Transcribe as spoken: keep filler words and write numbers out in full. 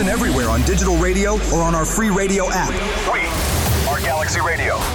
Listen everywhere on digital radio or on our free radio app. We are Galaxy Radio.